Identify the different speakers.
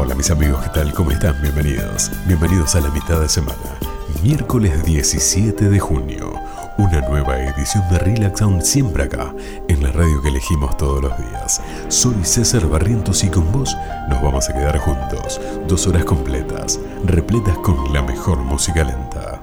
Speaker 1: Hola mis amigos, ¿qué tal? ¿Cómo están? Bienvenidos. Bienvenidos a la mitad de semana. Miércoles 17 de junio. Una nueva edición de Relax Sound siempre acá, en la radio que elegimos todos los días. Soy César Barrientos y con vos nos vamos a quedar juntos. 2 horas completas, repletas con la mejor música lenta.